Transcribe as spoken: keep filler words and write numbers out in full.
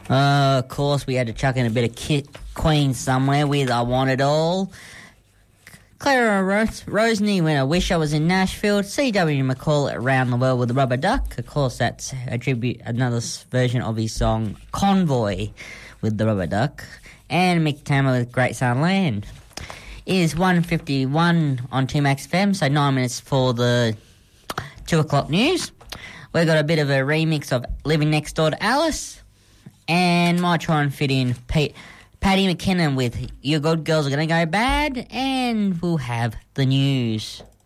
Uh, of course, we had to chuck in a bit of Kit Queen somewhere with I Want It All. Clara Ros- Rosny when I Wish I Was in Nashville. C W McCall Around the World with the Rubber Duck. Of course, that's a tribute, another version of his song Convoy with the Rubber Duck. And Mick Tammer with Great Southern Land. It is one fifty-one on two Max F M, so nine minutes for the two o'clock news. We've got a bit of a remix of Living Next Door to Alice. And might try and fit in Pete, Paddy McKinnon with Your Good Girls Are Gonna Go Bad. And we'll have the news.